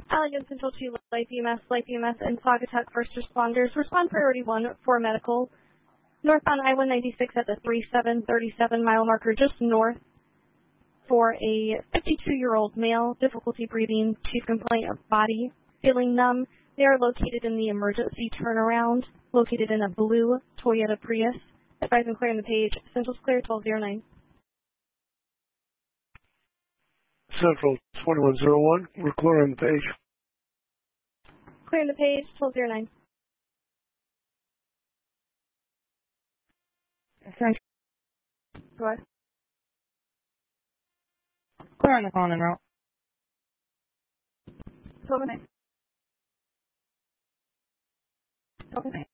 Allegan Central 2, Light BMS, and Saugatuck first responders. Respond priority 1 for medical. Northbound I-196 at the 3737 mile marker just north for a 52-year-old male, difficulty breathing, chief complaint of body, feeling numb. They are located in the emergency turnaround, located in a blue Toyota Prius. Advise and clearing the page. Central's clear, 1209. Central 2101, we're clearing the page. Clearing the page, 1209. Central. Go ahead. Clearing the phone en route. 1209. 1209.